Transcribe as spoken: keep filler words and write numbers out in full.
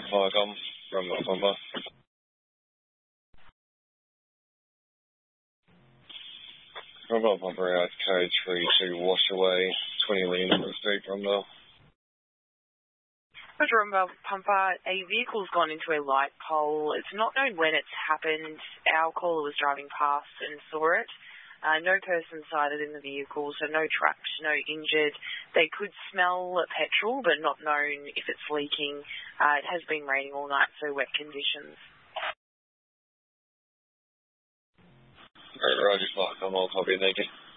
Viacom, Rumble Pumper. Rumble Pumper out, code three two, wash away, twenty Lean Street, Rumble. Rumble Pumper, a vehicle's gone into a light pole. It's not known when it's happened. Our caller was driving past and saw it. Uh, no person sighted in the vehicle, so no trucks, no injured. They could smell petrol, but not known if it's leaking. Uh, it has been raining all night, so wet conditions. Roger, Viacom, I'll copy, thank you.